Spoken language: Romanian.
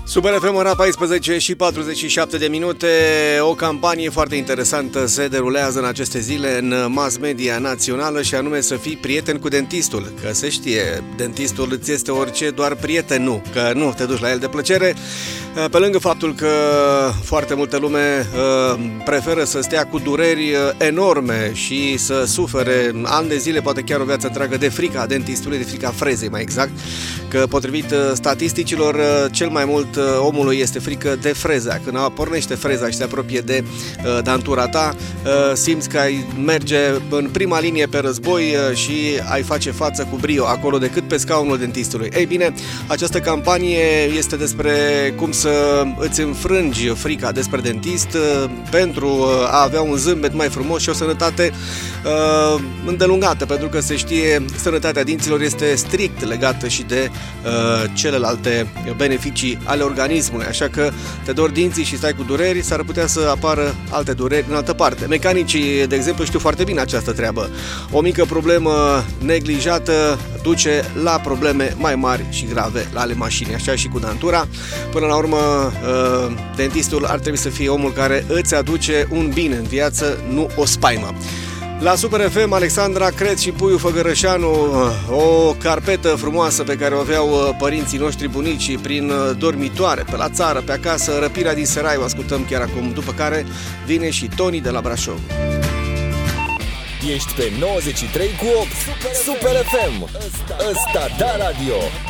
Super FM, ora 14 și 47 de minute. O campanie foarte interesantă se derulează în aceste zile în mass media națională și anume să fii prieten cu dentistul. Că se știe, dentistul îți este orice, doar prieten nu, că nu te duci la el de plăcere. Pe lângă faptul că foarte multă lume preferă să stea cu dureri enorme și să sufere ani de zile, poate chiar o viață întreagă, de frica dentistului, de frica frezei mai exact, că potrivit statisticilor cel mai mult omului este frică de freza. Când pornește freza și se apropie de dantura ta, simți că ai merge în prima linie pe război și ai face față cu brio acolo decât pe scaunul dentistului. Ei bine, această campanie este despre cum să îți înfrângi frica despre dentist pentru a avea un zâmbet mai frumos și o sănătate îndelungată, pentru că se știe, sănătatea dinților este strict legată și de celelalte beneficii ale organismului, așa că te dori dinții și stai cu dureri, s-ar putea să apară alte dureri în altă parte. Mecanicii, de exemplu, știu foarte bine această treabă. O mică problemă neglijată duce la probleme mai mari și grave la ale mașinii, așa și cu dantura. Până la urmă, dentistul ar trebui să fie omul care îți aduce un bine în viață, nu o spaimă. La Super FM, Alexandra Creț și Puiu Făgărășanu, o carpetă frumoasă pe care o aveau părinții noștri, bunicii, prin dormitoare, pe la țară, pe acasă, Răpirea din Serai, o ascultăm chiar acum, după care vine și Toni de la Brașov. Ești pe 93 cu 8 Super FM. Ăsta da radio.